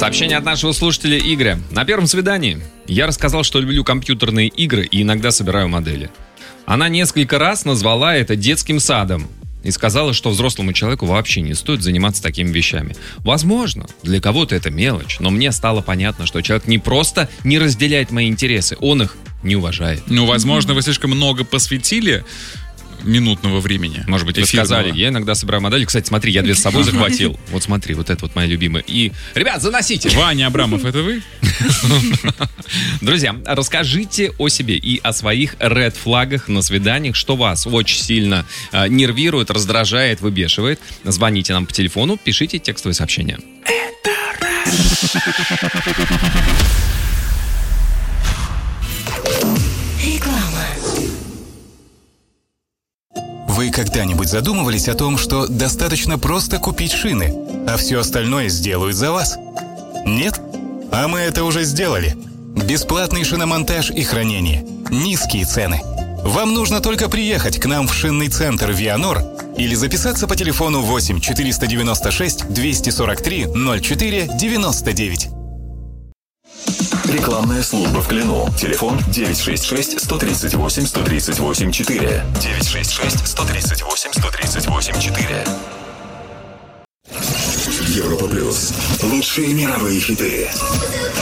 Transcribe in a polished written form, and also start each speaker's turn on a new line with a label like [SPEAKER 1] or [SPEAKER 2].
[SPEAKER 1] Сообщение от нашего слушателя Игоря. На первом свидании я рассказал, что люблю компьютерные игры и иногда собираю модели. Она несколько раз назвала это детским садом и сказала, что взрослому человеку вообще не стоит заниматься такими вещами. Возможно, для кого-то это мелочь, но мне стало понятно, что человек не просто не разделяет мои интересы, он их не уважает.
[SPEAKER 2] Ну, возможно, вы слишком много посвятили минутного времени.
[SPEAKER 1] Может быть, вы сказали, я иногда собираю модели. Кстати, смотри, я 2 с собой захватил. Вот смотри, вот это вот моя любимая. И, ребят, заносите!
[SPEAKER 2] Ваня Абрамов, это вы?
[SPEAKER 1] Друзья, расскажите о себе и о своих ред-флагах на свиданиях, что вас очень сильно нервирует, раздражает, выбешивает. Звоните нам по телефону, пишите текстовые сообщения.
[SPEAKER 3] Вы когда-нибудь задумывались о том, что достаточно просто купить шины, а все остальное сделают за вас? Нет? А мы это уже сделали. Бесплатный шиномонтаж и хранение. Низкие цены. Вам нужно только приехать к нам в шинный центр «Вианор» или записаться по телефону 8 496 243 04 99.
[SPEAKER 4] Рекламная служба в Клину. Телефон 966-138-138-4. 966-138-138-4. Европа Плюс. Лучшие мировые хиты.